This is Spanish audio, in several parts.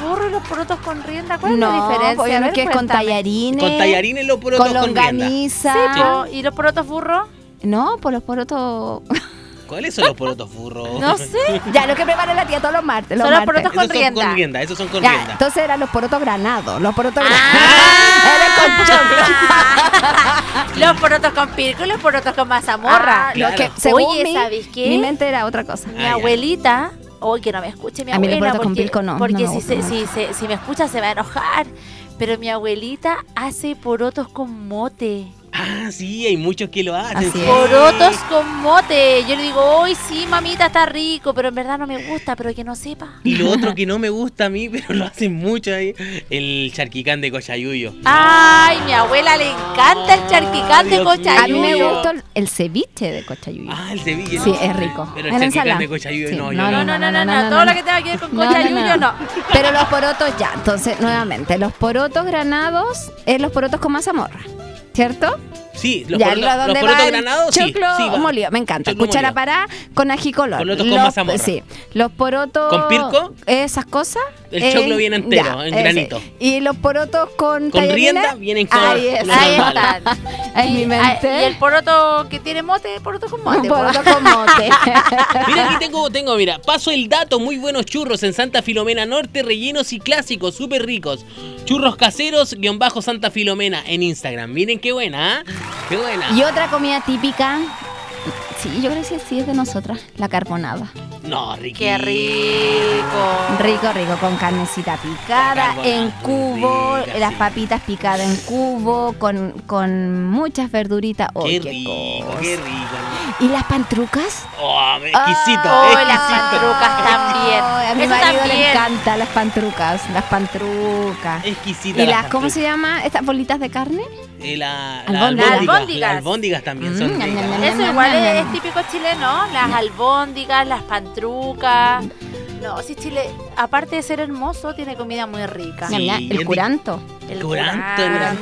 burro y los porotos con rienda? ¿Cuál es la No, diferencia? pues A no ver, es que es con cuéntame. tallarines. Con tallarines los porotos con con rienda. longaniza. Sí, po. ¿Y los porotos burros? No, pues los porotos. ¿Cuáles son los porotos burros? No sé. Ya, lo que prepara la tía todos los martes. Son los porotos con Esos son rienda. con rienda, esos son con Ya, rienda. entonces eran los porotos granados. Los porotos granados. Los porotos con pirco y los porotos con mazamorra. claro. Lo que, según Oye, ¿sabes qué? mi mente era otra cosa. Mi ya. abuelita, hoy que no me escuche mi A mí los abuela, porotos con pirco no, porque no me si, gustan si me escucha se va a enojar. Pero mi abuelita hace porotos con mote. Ah, sí, hay muchos que lo hacen. Así sí. es. Porotos con mote. Yo le digo, hoy sí, mamita, está rico, pero en verdad no me gusta, pero que no sepa. Y lo otro que no me gusta a mí, pero lo hacen mucho ahí, el charquicán de cochayuyo. Ay, mi abuela le encanta el charquicán de Dios cochayuyo. A mí me Ayuyo. gustó el ceviche de cochayuyo. Ah, el ceviche. Sí, es rico. Pero En el charquicán ensalada. de cochayuyo Sí, no, no, yo No, todo lo que tenga que ver con No, cochayuyo no. Pero los porotos ya. Entonces, nuevamente, los porotos granados es los porotos con mazamorra. ¿Cierto? Sí, los Ya, porotos, donde los porotos va el granados, sí. choclo Sí, va. molido, me encanta. Choclo Cuchara molido. pará con ají color. Porotos con mazamorra. Sí. Los porotos. ¿Con pirco? Esas cosas. El choclo viene entero, en ese. granito. Y los porotos con Con tallarines, rienda vienen con ahí es. los Ahí normales. está. En mi Y mente. el poroto que tiene mote, poroto con mote. Un po. poroto con mote. Mira, aquí tengo, mira, paso el dato, muy buenos churros en Santa Filomena Norte, rellenos y clásicos, súper ricos. Churros caseros, _Santa Filomena en Instagram. Miren qué buena, ¿ah? Qué buena. Y otra comida típica. Sí, yo creo que sí es de nosotras, la carbonada. No, riquísimo. Qué rico. Rico, con carnecita La picada carbonada en muy cubo, rica, las sí. papitas picadas en cubo, con muchas verduritas. ¡Oh, Qué qué rico, cosa! qué rico. ¿Y las pantrucas? Oh, exquisito, Oh, las exquisito. pantrucas también. Ay, a mi Eso marido le también. encantan las pantrucas. Exquisita. ¿Y las, cómo se llama? ¿Estas bolitas de carne? La Albóndigas. albóndigas. Las albóndigas también son Mm, ricas. ñam, ñam, Eso ñam, igual ñam, es ñam. típico chileno, las albóndigas, las pantrucas. No, si Chile, aparte de ser hermoso, tiene comida muy rica. Sí, Ñam, ñam, es el rico. curanto. El Curanto,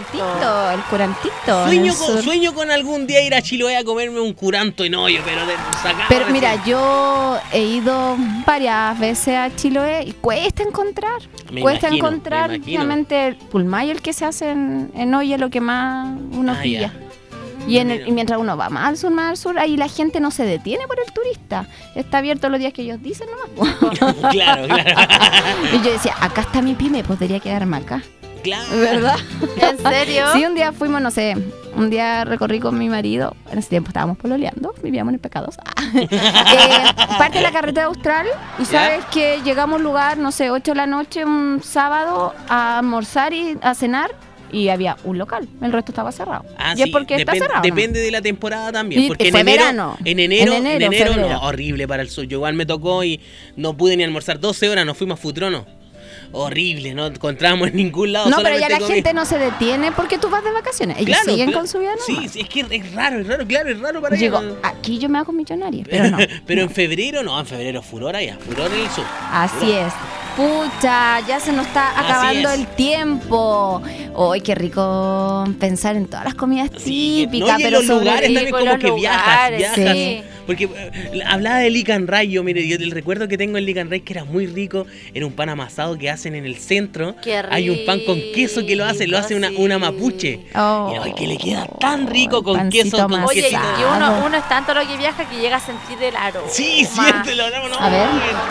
El curantito. en el sur. Sueño con algún día ir a Chiloé a comerme un curanto en hoyo, pero de sacado Pero recién. mira, yo he ido varias veces a Chiloé y cuesta encontrar. Me Cuesta imagino, encontrar, me imagino. realmente, el pulmay, el que se hace en olla, es lo que más uno Ah, pilla. ya. Y, Mira. y mientras uno va más al sur, ahí la gente no se detiene por el turista. Está abierto los días que ellos dicen nomás. Claro, claro. Y yo decía, acá está mi pyme, podría quedarme acá. Claro. ¿Verdad? ¿En serio? Sí, un día fuimos, no sé, un día recorrí con mi marido, en ese tiempo estábamos pololeando, vivíamos en Pecados. Parte de la carretera austral y ¿Ya? sabes que llegamos a un lugar, no sé, 8 de la noche, un sábado, a almorzar y a cenar y había un local, el resto estaba cerrado. Ah, y es sí, porque está cerrado. Depende de la temporada también. Y Porque fue en enero, verano. en enero, febrero. no, horrible para el sur. Yo igual me tocó y no pude ni almorzar 12 horas, nos fuimos a Futrono. Horrible, no encontrábamos en ningún lado. No, pero ya la solamente gente no se detiene porque tú vas de vacaciones. Ellos Claro, siguen claro. con su vida Sí, normal. sí, es que es raro, claro, es raro para Yo digo, ellos. aquí yo me hago millonaria, pero no. Pero en febrero, no, en febrero furor allá, furor en el sur. Así Furor. es. Pucha, ya se nos está Así acabando es. el tiempo. Uy, qué rico pensar en todas las comidas Sí, típicas, no, y en pero los sobre lugares también rico como los que lugares, viajas. sí. Porque hablaba de Lican Rayo, mire, yo el recuerdo que tengo en Lican Ray que era muy rico, era un pan amasado que hacen en el centro. Qué Hay un pan con queso que lo hace rico, una sí. mapuche. Oh, Y ay, que le queda tan rico con pancito queso, con Oye, quesito. y uno es tanto lo que viaja que llega a sentir el aroma. Sí, siente, lo hablamos, no. A ver.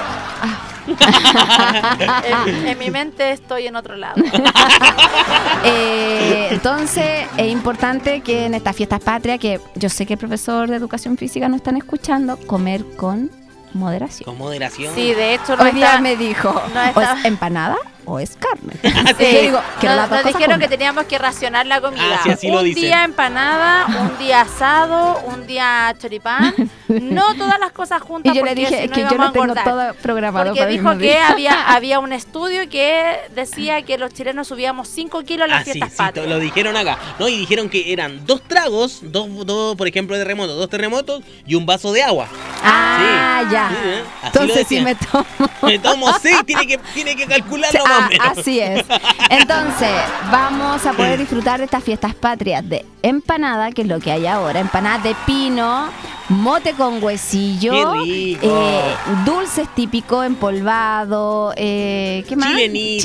En mi mente estoy en otro lado. Entonces es importante que en estas fiestas patrias, que yo sé que el profesor de educación física nos están escuchando, comer con moderación. Con moderación. Sí, de hecho, no Hoy día está... me dijo, no o está- es empanada o es carne. Sí. Yo digo, quiero las Nos dos cosas dijeron que juntas. teníamos que racionar la comida. Ah, sí, así lo un dicen. día empanada, un día asado, un día choripán. No todas las cosas juntas. Y yo le porque dije, si es no que yo íbamos lo tengo a engordar. todo programado Porque para el dijo mismo que día. había un estudio que decía que los chilenos subíamos 5 kilos en las Ah, sí, fiestas sí, patrias. lo dijeron acá. No, y dijeron que eran 2 tragos, dos, por ejemplo, de terremotos, 2 terremotos y un vaso de agua. Ah, Sí. ya. Sí, así lo Entonces sí decían. me tomo. Me tomo 6, tiene que calcularlo más o menos. Así es. Entonces, vamos a poder disfrutar de estas fiestas patrias de empanada, que es lo que hay ahora. Empanada de pino, mote con huesillo. ¡Qué rico! Dulces típicos, empolvado. ¿Qué más? Chilenito.